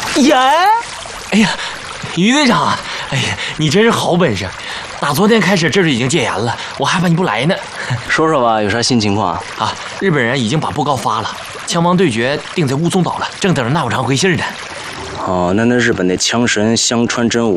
呀，哎呀，于队长，哎呀，你真是好本事！打昨天开始，这就已经戒严了，我害怕你不来呢。 说说吧，有啥新情况啊？日本人已经把布告发了，枪王对决定在雾凇岛了，正等着纳武长回信呢。 哦，那日本那枪神香川真武